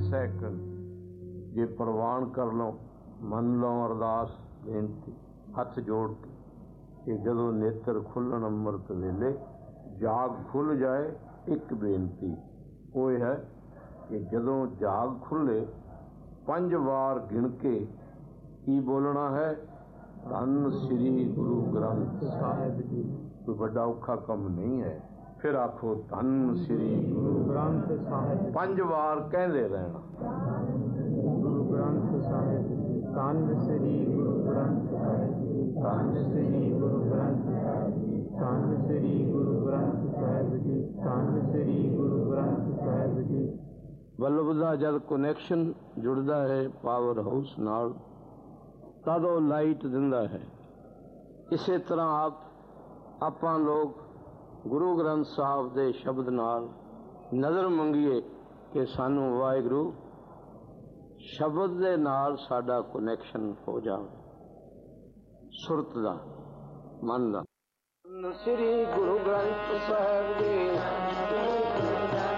Second जे प्रवान कर लो मन लो अरदास बेनती हथ जोड़ के कि जदों नेत्र खुलन अमृत वेले जाग खुल जाए एक बेनती वो है कि जदों जाग खुले 5 बार गिन के की बोलना है धन श्री गुरु ग्रंथ साहिब जी। कोई बड़ा औखा कम नहीं है। फिर आखो धन श्री गुरु ग्रंथ साहिब 5 बार कहते रहना गुरु ग्रंथ साहिब धन श्री गुरु ग्रंथ साहिब धन श्री गुरु ग्रंथ साहिब धन श्री गुरु ग्रंथ साहिब जी धन श्री गुरु ग्रंथ साहिब जी। बल्ब का जब कनैक्शन जुड़ता है पावर हाउस नाल तद वो लाइट दिंदा है। इसे तरह आपां लोग गुरु ग्रंथ साहब के शब्द नाल नज़र मंगीए कि सानू वाहिगुरू शब्द दे नाल साडा कनैक्शन हो जाए सुरत दा मन दा। श्री गुरु ग्रंथ साहिब जी